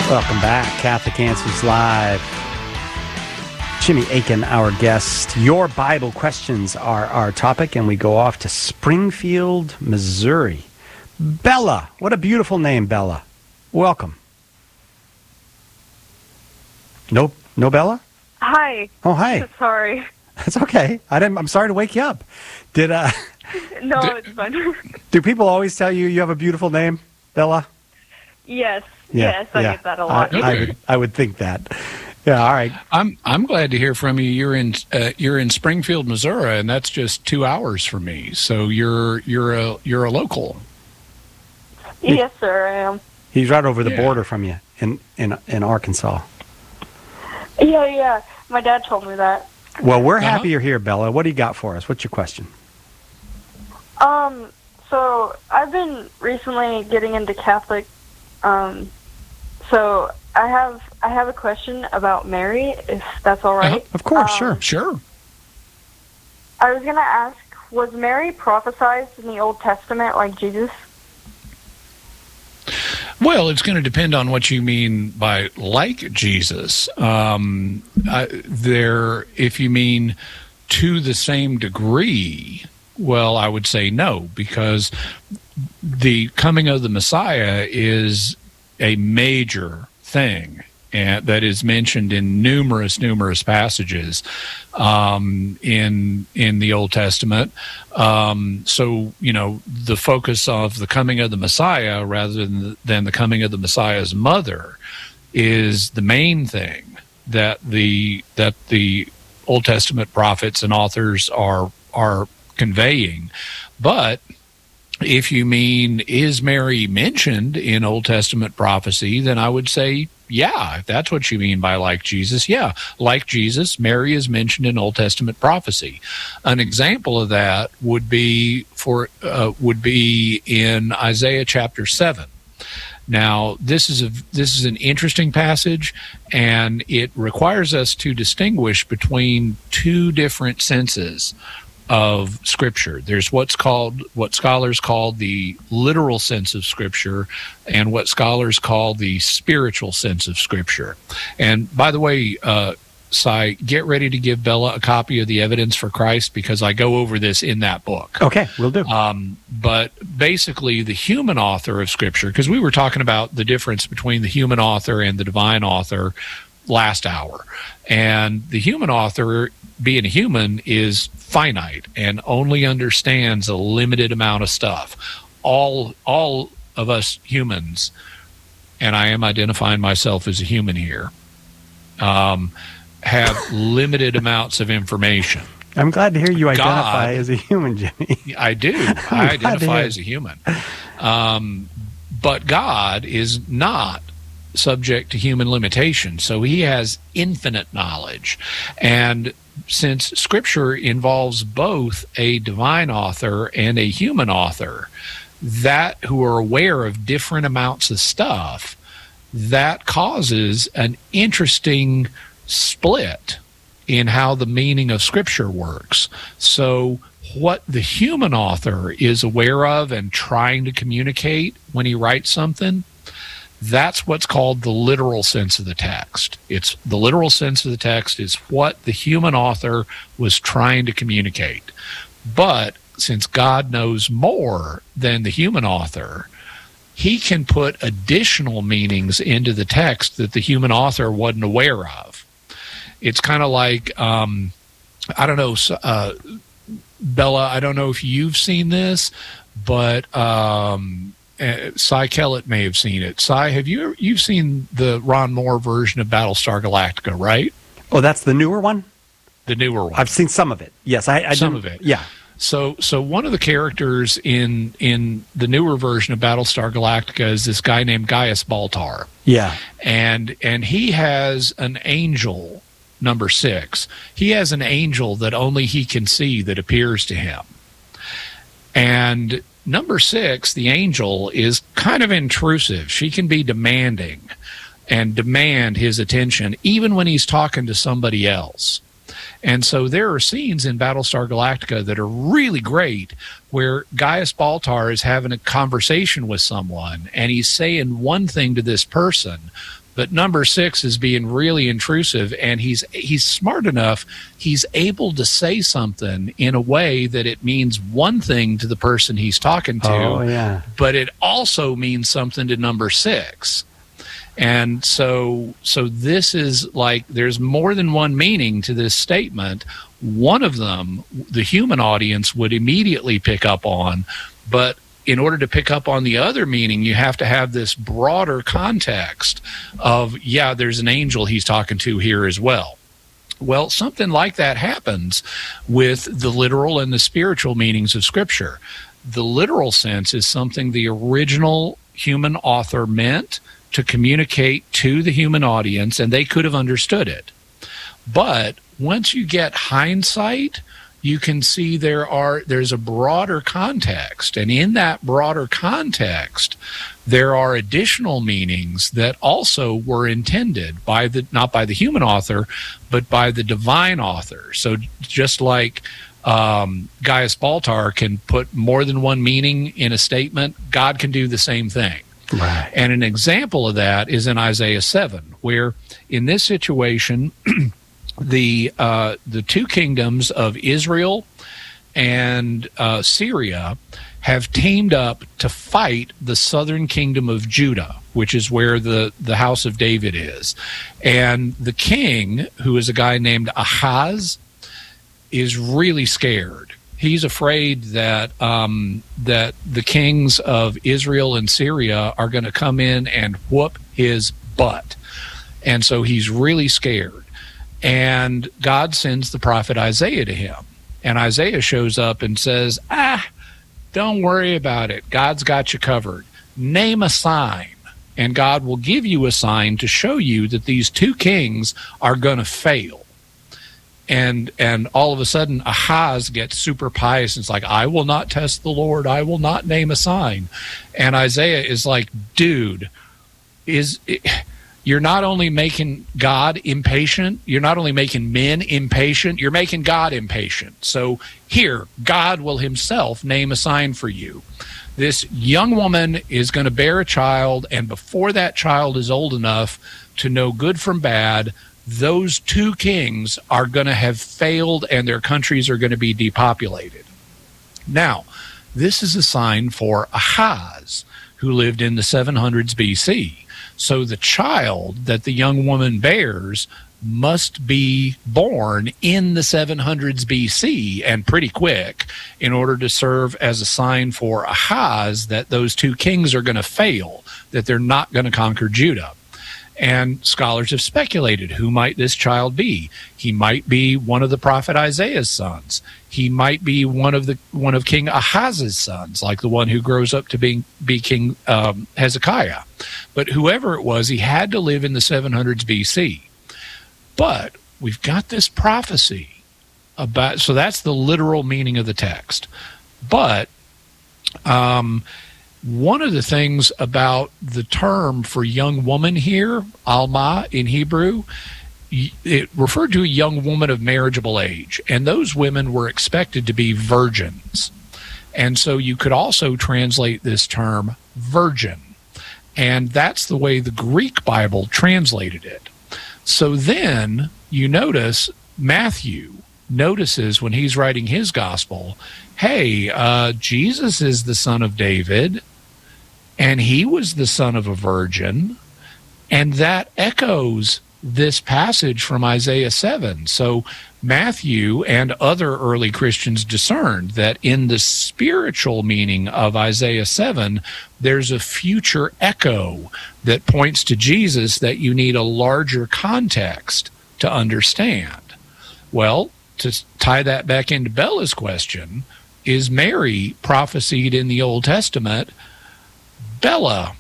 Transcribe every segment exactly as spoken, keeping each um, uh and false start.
Welcome back, Catholic Answers Live. Jimmy Akin, our guest. Your Bible questions are our topic, and we go off to Springfield, Missouri. Bella, what a beautiful name, Bella. Welcome. No, no Bella? Hi. Oh, hi. Sorry. That's okay. I didn't. I'm sorry to wake you up. Did uh? No, do, it's fine. Do people always tell you you have a beautiful name, Bella? Yes. Yeah, yes, I yeah. get that a lot. I, I would. I would think that. Yeah. All right. I'm I'm glad to hear from you. You're in uh, you're in Springfield, Missouri, and that's just two hours from me. So you're you're a you're a local. Yes, sir, I am. He's right over the Yeah. border from you in in in Arkansas. Yeah, yeah. My dad told me that. Well, we're Uh-huh. happy you're here, Bella. What do you got for us? What's your question? Um, so I've been recently getting into Catholic. Um, so I have I have a question about Mary, if that's all right. Uh-huh. Of course, Um, sure. Sure. I was gonna ask, was Mary prophesied in the Old Testament like Jesus? Well, it's going to depend on what you mean by like Jesus. Um, I, there, if you mean to the same degree, well, I would say no, because the coming of the Messiah is a major thing, and that is mentioned in numerous, numerous passages um, in in the Old Testament. Um, so, you know, the focus of the coming of the Messiah, rather than the, than the coming of the Messiah's mother, is the main thing that the that the Old Testament prophets and authors are are conveying. But if you mean, is Mary mentioned in Old Testament prophecy, then I would say, yeah, if that's what you mean by like Jesus, yeah. Like Jesus, Mary is mentioned in Old Testament prophecy. An example of that would be for uh, would be in Isaiah chapter seven. Now, this is a this is an interesting passage, and it requires us to distinguish between two different senses of Scripture. There's what's called, what scholars call the literal sense of Scripture, and what scholars call the spiritual sense of Scripture. And by the way, uh, Cy, get ready to give Bella a copy of the Evidence for Christ, because I go over this in that book. Okay, we'll do. Um, but basically, the human author of Scripture, because we were talking about the difference between the human author and the divine author last hour. And the human author, being a human, is finite and only understands a limited amount of stuff. All all of us humans, and I am identifying myself as a human here, um, have limited amounts of information. I'm glad to hear you identify God- as a human, Jimmy. I do. I glad to identify hear. as a human. Um, but God is not subject to human limitation, so he has infinite knowledge. And since Scripture involves both a divine author and a human author, that who are aware of different amounts of stuff, that causes an interesting split in how the meaning of Scripture works. So what the human author is aware of and trying to communicate when he writes something, that's what's called the literal sense of the text. It's the literal sense of the text is what the human author was trying to communicate. But since God knows more than the human author, he can put additional meanings into the text that the human author wasn't aware of. It's kind of like, um, I don't know, uh, Bella, I don't know if you've seen this, but um, uh, Cy Kellett may have seen it. Cy, have you you've seen the Ron Moore version of Battlestar Galactica, right? Oh, that's the newer one? The newer one. I've seen some of it. Yes, I, I Some didn't- of it. Yeah. So, so one of the characters in in the newer version of Battlestar Galactica is this guy named Gaius Baltar, Yeah. and and he has an angel, number six. He has an angel that only he can see that appears to him, and number six, the angel, is kind of intrusive. She can be demanding and demand his attention even when he's talking to somebody else. And so there are scenes in Battlestar Galactica that are really great where Gaius Baltar is having a conversation with someone and he's saying one thing to this person, But number six is being really intrusive, and he's he's smart enough. He's able to say something in a way that it means one thing to the person he's talking to, oh, yeah. but it also means something to number six. And so so this is like, there's more than one meaning to this statement. One of them, the human audience would immediately pick up on, but in order to pick up on the other meaning, you have to have this broader context of, yeah, there's an angel he's talking to here as well. Well, something like that happens with the literal and the spiritual meanings of Scripture. The literal sense is something the original human author meant to communicate to the human audience, and they could have understood it. But once you get hindsight, you can see there are there's a broader context, and in that broader context, there are additional meanings that also were intended by the not by the human author, but by the divine author. So just like um, Gaius Baltar can put more than one meaning in a statement, God can do the same thing. Right. And an example of that is in Isaiah seven, where in this situation, the uh, the two kingdoms of Israel and uh, Syria have teamed up to fight the southern kingdom of Judah, which is where the, the house of David is. And the king, who is a guy named Ahaz, is really scared. He's afraid that um, that the kings of Israel and Syria are going to come in and whoop his butt. And so he's really scared. And God sends the prophet Isaiah to him. And Isaiah shows up and says, ah, don't worry about it. God's got you covered. Name a sign, and God will give you a sign to show you that these two kings are going to fail. And and all of a sudden, Ahaz gets super pious. And it's like, I will not test the Lord. I will not name a sign. And Isaiah is like, dude, is... It, you're not only making God impatient, you're not only making men impatient, you're making God impatient. So here, God will himself name a sign for you. This young woman is going to bear a child, and before that child is old enough to know good from bad, those two kings are going to have failed and their countries are going to be depopulated. Now, this is a sign for Ahaz, who lived in the seven hundreds B C. So the child that the young woman bears must be born in the seven hundreds B C and pretty quick in order to serve as a sign for Ahaz that those two kings are going to fail, that they're not going to conquer Judah. And scholars have speculated, who might this child be? He might be one of the prophet Isaiah's sons. He might be one of the one of King Ahaz's sons, like the one who grows up to be, be King um, Hezekiah. But whoever it was, he had to live in the seven hundreds B C. But we've got this prophecy about, so that's the literal meaning of the text. But um, one of the things about the term for young woman here, Alma in Hebrew, it referred to a young woman of marriageable age, and those women were expected to be virgins. And so you could also translate this term virgin, and that's the way the Greek Bible translated it. So then you notice Matthew notices when he's writing his gospel, hey, uh, Jesus is the son of David, and he was the son of a virgin, and that echoes this passage from Isaiah seven. So Matthew and other early Christians discerned that in the spiritual meaning of Isaiah seven, there's a future echo that points to Jesus that you need a larger context to understand. Well, to tie that back into Bella's question, is Mary prophesied in the Old Testament? Bella,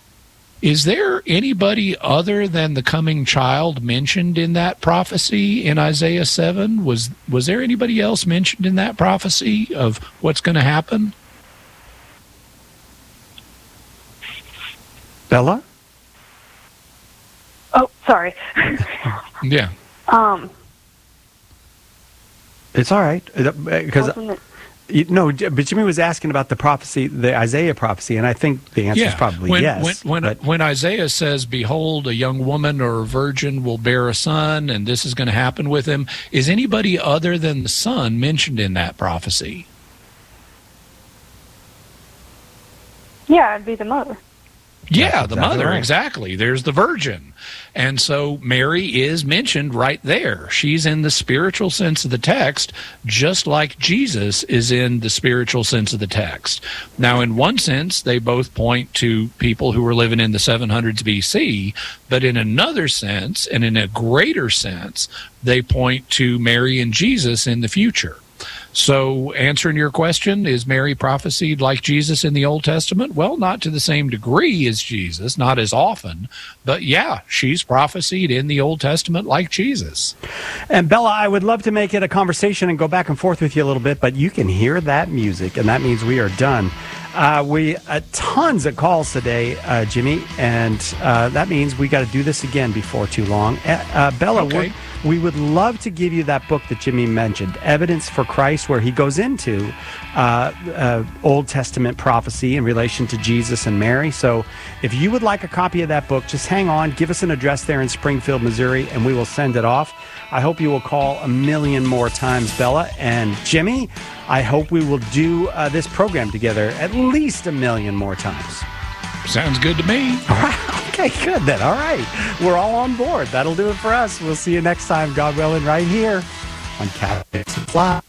is there anybody other than the coming child mentioned in that prophecy in Isaiah seven? Was was there anybody else mentioned in that prophecy of what's going to happen? Bella? Oh, sorry. Yeah. Um, It's all right. Because wasn't it- You- No, J- but Jimmy was asking about the prophecy, the Isaiah prophecy, and I think the answer is probably when, yes. When, when, but- when Isaiah says, "Behold, a young woman or a virgin will bear a son, and this is going to happen with him," is anybody other than the son mentioned in that prophecy? Yeah, it'd be the mother. Yeah, That's the exactly mother, right. exactly. There's the virgin. And so Mary is mentioned right there. She's in the spiritual sense of the text, just like Jesus is in the spiritual sense of the text. Now, in one sense, they both point to people who were living in the seven hundreds B C, but in another sense, and in a greater sense, they point to Mary and Jesus in the future. So, answering your question, is Mary prophesied like Jesus in the Old Testament? Well, not to the same degree as Jesus, not as often, but yeah, she's prophesied in the Old Testament like Jesus. And Bella, I would love to make it a conversation and go back and forth with you a little bit, but you can hear that music, and that means we are done. Uh, we uh, tons of calls today, uh, Jimmy, and uh, that means we got to do this again before too long. Uh, uh, Bella, Okay. we're- we would love to give you that book that Jimmy mentioned, Evidence for Christ, where he goes into uh, uh, Old Testament prophecy in relation to Jesus and Mary. So if you would like a copy of that book, just hang on, give us an address there in Springfield, Missouri, and we will send it off. I hope you will call a million more times, Bella. And Jimmy, I hope we will do uh, this program together at least a million more times. Sounds good to me. Okay, good then. All right. We're all on board. That'll do it for us. We'll see you next time, God willing, right here on Catholics Live.